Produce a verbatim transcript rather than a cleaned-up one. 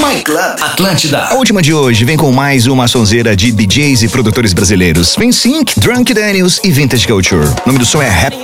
My Club Atlântida. A última de hoje vem com mais uma sonzeira de D Js e produtores brasileiros. Vem Sync, Drunk Daniels e Vintage Culture. O nome do som é Rap